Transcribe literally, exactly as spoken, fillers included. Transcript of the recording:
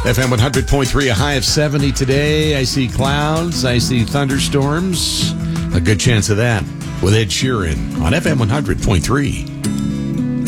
F M one hundred point three, a high of seventy today. I see clouds. I see thunderstorms. A good chance of that with Ed Sheeran on F M one hundred point three.